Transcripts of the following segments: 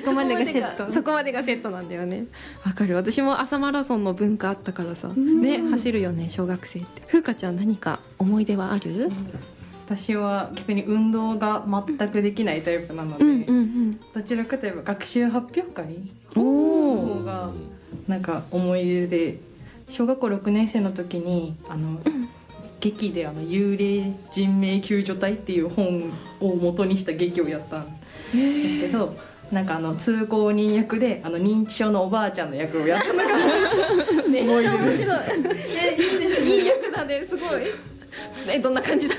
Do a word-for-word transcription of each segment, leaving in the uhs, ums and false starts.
こまでがセット。 そこまでがセットなんだよね。わかる。私も朝マラソンの文化あったからさ、ね、走るよね小学生って。風花ちゃん何か思い出はある？ 私は逆に運動が全くできないタイプなので、 うんうんうん、 どちらかといえば学習発表会のお方がなんか思い出で、小学校ろくねん生の時にあの、うん、劇であの幽霊人命救助隊っていう本を元にした劇をやったんですけど、なんかあの通行人役であの認知症のおばあちゃんの役をやったのがめっちゃ面白い。え、いいですね。いい役だね、すごい。え、どんな感じだった？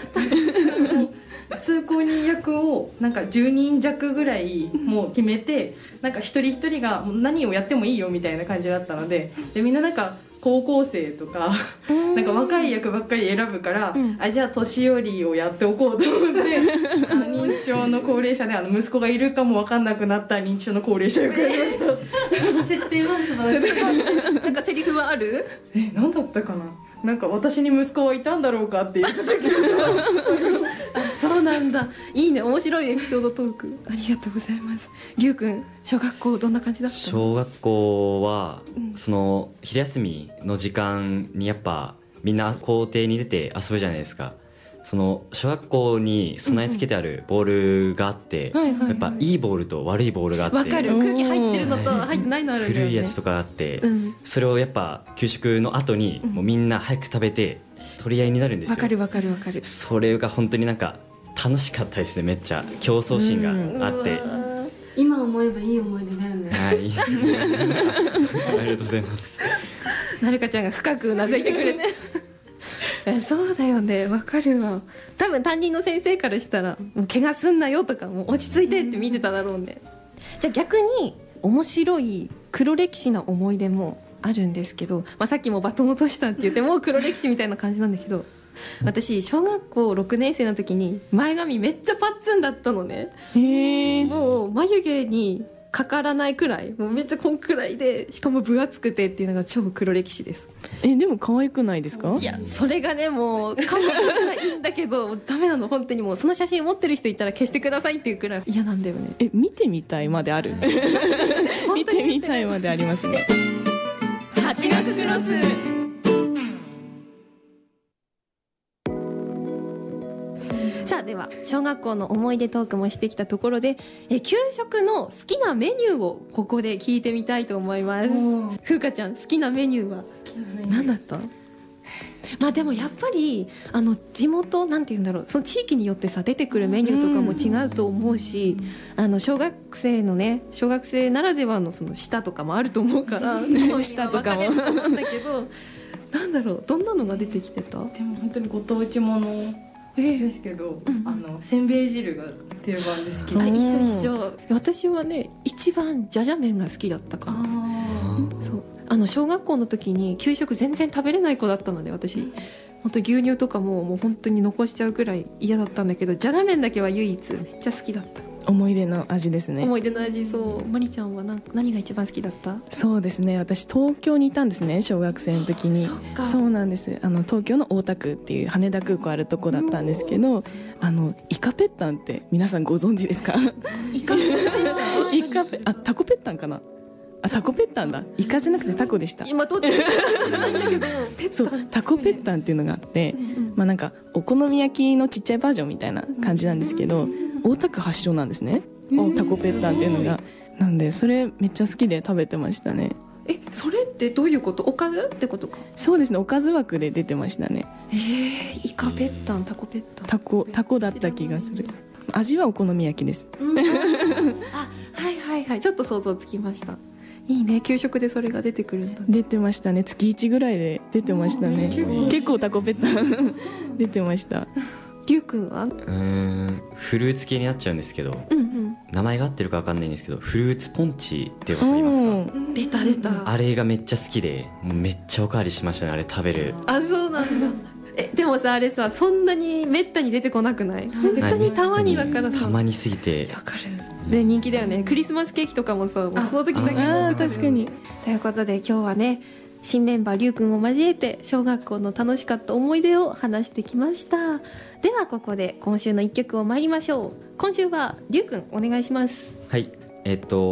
通行人役をなんかじゅうにん弱ぐらいもう決めて、なんか一人一人が何をやってもいいよみたいな感じだったので、でみんななんか高校生とかなんか若い役ばっかり選ぶから、うん、あじゃあ年寄りをやっておこうと思ってあの認知症の高齢者であの息子がいるかも分かんなくなった認知症の高齢者役やりました設定は素晴らしい。 なんかセリフはある？ え、何だったかな。なんか私に息子はいたんだろうかって言ってたけどあ、そうなんだ。いいね、面白いエピソードトークありがとうございます。りゅうくん、小学校どんな感じだったの？ 小学校は、うん、その昼休みの時間にやっぱみんな校庭に出て遊ぶじゃないですか。その小学校に備え付けてあるボールがあって、うんうん、やっぱいいボールと悪いボールがあって、 わかる。空気入ってるのと入ってないのあるんだよね。 古いやつとかあって、うん、それをやっぱ給食の後にもうみんな早く食べて取り合いになるんですよ。 わかるわかるわかる。 それが本当になんか楽しかったですね。めっちゃ競争心があって、 今思えばいい思い出だよね。 はい。ありがとうございます。 なるかちゃんが深くうなずいてくれてそうだよね、わかるわ。多分担任の先生からしたらもう怪我すんなよとかもう落ち着いてって見てただろうね。じゃあ逆に面白い黒歴史な思い出もあるんですけど、まあ、さっきもバトン落としたって言ってもう黒歴史みたいな感じなんだけど、私小学校ろくねん生の時に前髪めっちゃパッツンだったのね。へー。もう眉毛にかからないくらい、もうめっちゃこんくらいで、しかも分厚くてっていうのが超黒歴史です。 え、でも可愛くないですか？ いや、それがね、もう可愛いからいいんだけどダメなの。本当にもうその写真持ってる人いたら消してくださいっていうくらい嫌なんだよね。 え、見てみたいまである見てみたいまでありますね。 八学クロス。さあ、では小学校の思い出トークもしてきたところで、え給食の好きなメニューをここで聞いてみたいと思います。風花ちゃん、好きなメニューは何だった？まあでもやっぱりあの地元なんていうんだろう、その地域によってさ出てくるメニューとかも違うと思うし、あの小学生のね小学生ならではのその舌とかもあると思うから舌とかもなんだけど、なんだろう、どんなのが出てきてた？ でも本当にご当地ものですけど、うん、あのせんべい汁が定番で好き。 あ、一緒一緒。私はね一番じゃじゃ麺が好きだったかな。そう、あの小学校の時に給食全然食べれない子だったので、私本当牛乳とかももう本当に残しちゃうくらい嫌だったんだけど、じゃじゃ麺だけは唯一めっちゃ好きだった。 思い出の味ですね。 思い出の味。そう。まりちゃんは何何が一番好きだった？ そうですね、私東京にいたんですね、小学生の時に。 そ, そうなんです。あの東京の大田区っていう羽田空港あるとこだったんですけど、あのイカペッタンって皆さんご存知ですか？ イカペッタンイカペあタコペッタンかなあ、タコペッタンだ。イカじゃなくてタコでした。 今とって知らないんだけどそう、タコペッタンっていうのがあって、うんうん、まあなんかお好み焼きのちっちゃいバージョンみたいな感じなんですけど、大田区発祥なんですね、タコペッタンっていうのが。なんでそれめっちゃ好きで食べてましたね。 え、それってどういうこと？おかずってことか？ そうですね、おかず枠で出てましたね。 えー、イカペッタン、タコペッタン、 タコタコだった気がする。味はお好み焼きです。 あ、はいはいはい、ちょっと想像つきました。いいね、給食でそれが出てくるんだ、ね、 出てましたね。月いちぐらいで出てましたね。結構タコペッタン出てました。 りゅうくんは？うーん、フルーツ系になっちゃうんですけど、うんうん、名前が合ってるか分かんないんですけど、フルーツポンチって分かりますか？ 出た出た。 あれがめっちゃ好きで、もうめっちゃおかわりしましたね、あれ食べる。 あ、そうなんだ。え、でもさ、あれさ、そんなにめったに出てこなくない？本当にたまにだからさ。 たまにすぎて。 わかる。で、人気だよね。クリスマスケーキとかもさ、もうその時だけ。 ああ、確かに。 ということで今日はね、新メンバーりゅうくんを交えて小学校の楽しかった思い出を話してきました。ではここで今週の一曲を参りましょう。今週はりゅうくんお願いします。 はい、えっと